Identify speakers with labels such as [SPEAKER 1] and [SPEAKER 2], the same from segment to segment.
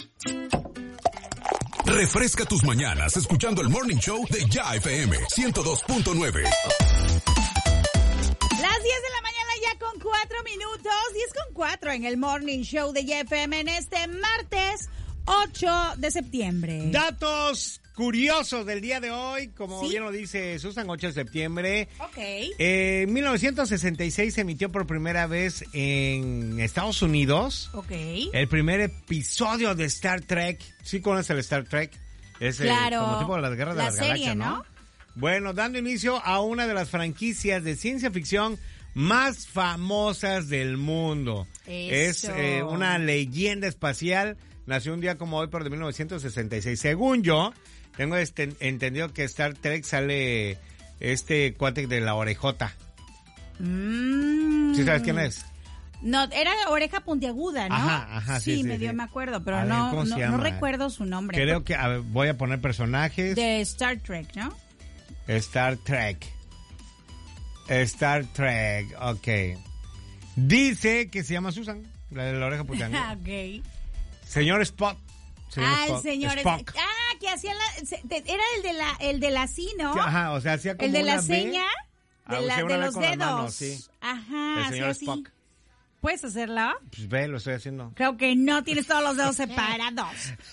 [SPEAKER 1] Refresca tus mañanas escuchando el Morning Show de Ya FM 102.9.
[SPEAKER 2] Las 10 de la mañana ya con 4 minutos, 10:04 en el Morning Show de Ya FM en este martes 8 de septiembre.
[SPEAKER 3] Datos curiosos del día de hoy, como bien lo dice Susan, 8 de septiembre.
[SPEAKER 2] Ok.
[SPEAKER 3] En 1966 se emitió por primera vez en Estados Unidos.
[SPEAKER 2] Ok.
[SPEAKER 3] El primer episodio de Star Trek. ¿Sí conoces el Star Trek? Es
[SPEAKER 2] claro.
[SPEAKER 3] Como tipo de las guerras de las
[SPEAKER 2] serie,
[SPEAKER 3] galaxias, ¿no? Bueno, dando inicio a una de las franquicias de ciencia ficción más famosas del mundo.
[SPEAKER 2] Eso.
[SPEAKER 3] Es una leyenda espacial. Nació un día como hoy, pero de 1966. Según yo, tengo entendido que Star Trek sale este cuate de la orejota. ¿Sí sabes quién es?
[SPEAKER 2] No, era oreja puntiaguda, ¿no?
[SPEAKER 3] Ajá, sí.
[SPEAKER 2] Me acuerdo, pero
[SPEAKER 3] A ver,
[SPEAKER 2] no recuerdo su nombre.
[SPEAKER 3] Creo que, a ver, voy a poner personajes.
[SPEAKER 2] De Star Trek, ¿no?
[SPEAKER 3] Star Trek, ok. Dice que se llama Susan, la de la oreja puntiaguda.
[SPEAKER 2] Ok.
[SPEAKER 3] Señor Spock.
[SPEAKER 2] El señor
[SPEAKER 3] Spock.
[SPEAKER 2] que hacía era el de la sí, ¿no?
[SPEAKER 3] Ajá, o sea, hacía como
[SPEAKER 2] el de la
[SPEAKER 3] una
[SPEAKER 2] seña de los dedos.
[SPEAKER 3] Mano, sí.
[SPEAKER 2] Ajá,
[SPEAKER 3] el señor
[SPEAKER 2] así.
[SPEAKER 3] Spock.
[SPEAKER 2] ¿Puedes hacerlo?
[SPEAKER 3] Pues ve, lo estoy haciendo.
[SPEAKER 2] Creo que no, tienes todos los dedos separados.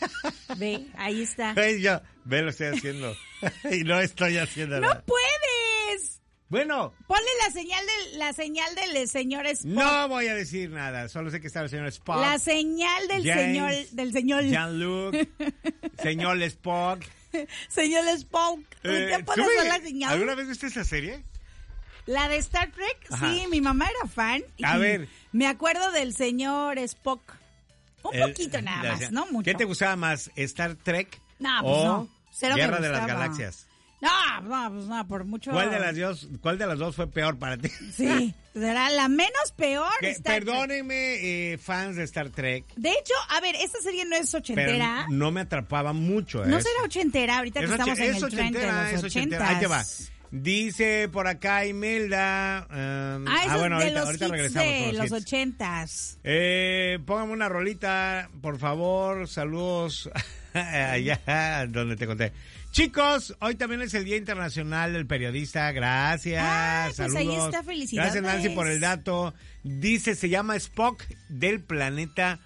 [SPEAKER 2] Ve, ahí está.
[SPEAKER 3] Ve, lo estoy haciendo. Y no estoy haciendo nada.
[SPEAKER 2] ¡No puedes!
[SPEAKER 3] Bueno.
[SPEAKER 2] Ponle la señal del señor Spock.
[SPEAKER 3] No voy a decir nada, solo sé que está el señor Spock.
[SPEAKER 2] La señal del señor
[SPEAKER 3] Jean-Luc, señor Spock.
[SPEAKER 2] Señor Spock. ¿Te puedes hacer la señal?
[SPEAKER 3] ¿Alguna vez viste esa serie?
[SPEAKER 2] La de Star Trek,
[SPEAKER 3] Ajá.
[SPEAKER 2] Sí, mi mamá era fan.
[SPEAKER 3] A ver.
[SPEAKER 2] Me acuerdo del señor Spock. Un poquito nada más, no mucho.
[SPEAKER 3] ¿Qué te gustaba más, Star Trek
[SPEAKER 2] o
[SPEAKER 3] Guerra de las Galaxias?
[SPEAKER 2] No, por mucho.
[SPEAKER 3] ¿Cuál de las dos fue peor para ti?
[SPEAKER 2] Sí, será la menos peor.
[SPEAKER 3] Perdónenme, fans de Star Trek.
[SPEAKER 2] De hecho, a ver, esta serie no es ochentera.
[SPEAKER 3] Pero no me atrapaba mucho.
[SPEAKER 2] No será ochentera, ahorita que estamos en el trend de los ochentas.
[SPEAKER 3] Ahí te va. Dice por acá Imelda.
[SPEAKER 2] Bueno,
[SPEAKER 3] ahorita regresamos
[SPEAKER 2] de
[SPEAKER 3] con
[SPEAKER 2] los ochentas.
[SPEAKER 3] Póngame una rolita, por favor. Saludos allá donde te conté. Chicos, hoy también es el Día Internacional del Periodista. Gracias.
[SPEAKER 2] Pues
[SPEAKER 3] saludos.
[SPEAKER 2] ahí está, felicidades.
[SPEAKER 3] Gracias, Nancy, por el dato. Dice, se llama Spock del planeta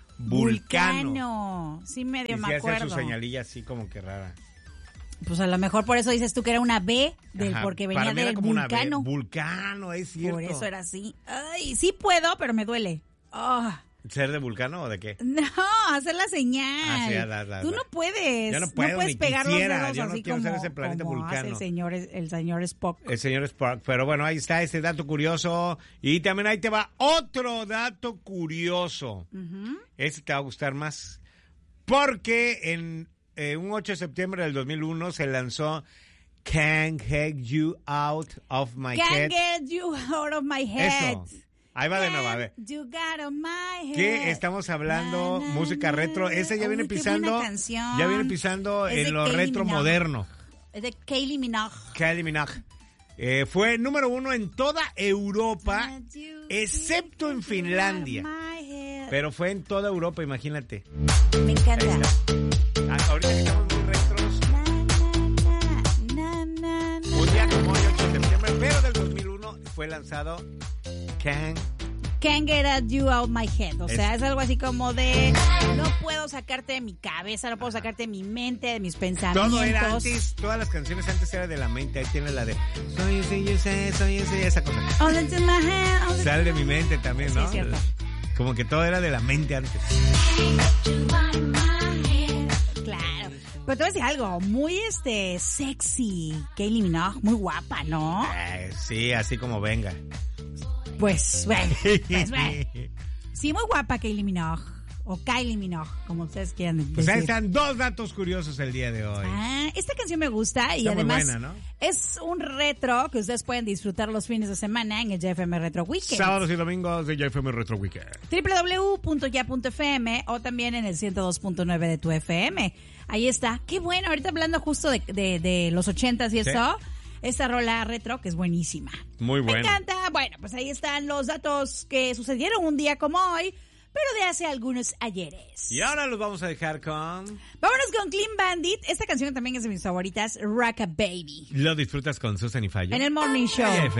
[SPEAKER 3] Vulcano.
[SPEAKER 2] Sí, medio me
[SPEAKER 3] hace
[SPEAKER 2] acuerdo.
[SPEAKER 3] su señalilla así como que rara.
[SPEAKER 2] Pues a lo mejor por eso dices tú que era una B, porque venía del Vulcano.
[SPEAKER 3] Vulcano, es cierto.
[SPEAKER 2] Por eso era así. Ay, sí puedo, pero me duele.
[SPEAKER 3] ¿Ser de Vulcano o de qué?
[SPEAKER 2] No, hacer la señal.
[SPEAKER 3] Sí,
[SPEAKER 2] tú no puedes.
[SPEAKER 3] Yo no puedo,
[SPEAKER 2] no puedes
[SPEAKER 3] ni
[SPEAKER 2] pegar
[SPEAKER 3] quisiera.
[SPEAKER 2] los dedos
[SPEAKER 3] yo no
[SPEAKER 2] así
[SPEAKER 3] quiero
[SPEAKER 2] como,
[SPEAKER 3] ser ese planeta
[SPEAKER 2] como
[SPEAKER 3] Vulcano.
[SPEAKER 2] hace el señor Spock.
[SPEAKER 3] El señor Spock. Pero bueno, ahí está ese dato curioso. Y también ahí te va otro dato curioso. Ese te va a gustar más. Porque en un 8 de septiembre del 2001 se lanzó Can't Get You Out of My Head.
[SPEAKER 2] Can't Get You Out of My Head.
[SPEAKER 3] Eso. Ahí va de nuevo, a ver.
[SPEAKER 2] You got on my head.
[SPEAKER 3] ¿Qué estamos hablando? Música retro. Esa ya viene pisando. Ya viene pisando en lo retro moderno.
[SPEAKER 2] Es de Kylie Minogue.
[SPEAKER 3] Kylie Minogue. Fue número 1 en toda Europa, excepto en Finlandia. Pero fue en toda Europa, imagínate.
[SPEAKER 2] Me encanta.
[SPEAKER 3] Ahorita que estamos muy retros. Un día como hoy, 8 de septiembre, pero del 2001 fue lanzado
[SPEAKER 2] Can't Get You Out My Head. O sea, es algo así como de no puedo sacarte de mi cabeza, no puedo sacarte de mi mente, de mis pensamientos.
[SPEAKER 3] Todo era antes, todas las canciones antes eran de la mente. Ahí tienes la de soy ese, esa cosa. Sale de mi mente también, ¿no?
[SPEAKER 2] Sí, es cierto.
[SPEAKER 3] Como que todo era de la mente antes.
[SPEAKER 2] Claro. Pero te voy a decir algo, muy sexy, Kylie Minogue, muy guapa, ¿no?
[SPEAKER 3] Sí, así como venga.
[SPEAKER 2] Pues bueno. Sí, muy guapa Kylie Minogue. O Kylie Minogue, como ustedes quieran decir.
[SPEAKER 3] Pues ahí están dos datos curiosos el día de hoy.
[SPEAKER 2] Esta canción me gusta y
[SPEAKER 3] está
[SPEAKER 2] además
[SPEAKER 3] muy buena, ¿no?
[SPEAKER 2] Es un retro que ustedes pueden disfrutar los fines de semana en el JFM Retro Weekend.
[SPEAKER 3] Sábados y domingos de JFM Retro Weekend.
[SPEAKER 2] www.ya.fm o también en el 102.9 de tu FM. Ahí está. Qué bueno, ahorita hablando justo de los 80s y eso. Esta rola retro que es buenísima.
[SPEAKER 3] Muy buena.
[SPEAKER 2] Me encanta. Bueno, pues ahí están los datos que sucedieron un día como hoy. pero de hace algunos ayeres.
[SPEAKER 3] Y ahora los vamos a dejar con...
[SPEAKER 2] Vámonos con Clean Bandit. Esta canción también es de mis favoritas, Rock a Baby.
[SPEAKER 3] ¿Lo disfrutas con Susan y Fallo?
[SPEAKER 2] En el Morning Show.